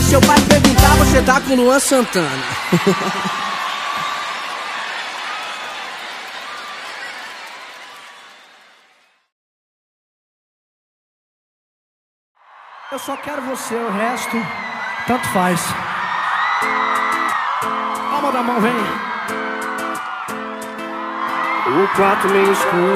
seu pai perguntar, você tá com Luan Santana. Eu só quero você, o resto, tanto faz. Palma da mão, vem. O quarto meio escuro,